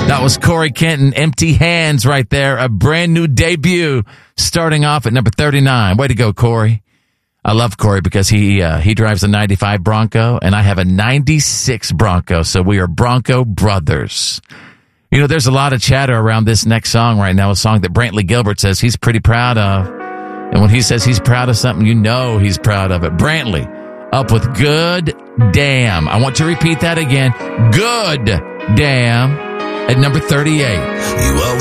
That was Corey Kenton, Empty Hands right there. A brand new debut starting off at number 39. Way to go, Corey. I love Corey because he drives a 95 Bronco and I have a 96 Bronco. So we are Bronco brothers. You know, there's a lot of chatter around this next song right now, a song that Brantley Gilbert says he's pretty proud of. And when he says he's proud of something, you know he's proud of it. Brantley, up with Good Damn. I want to repeat that again. Good Damn at number 38.